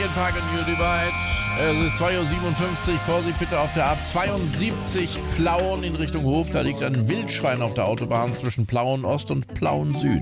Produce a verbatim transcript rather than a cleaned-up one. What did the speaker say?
Linkin Park und You Divide. Es ist zwei Uhr siebenundfünfzig. Vorsicht bitte auf der A zweiundsiebzig Plauen in Richtung Hof. Da liegt ein Wildschwein auf der Autobahn zwischen Plauen Ost und Plauen Süd.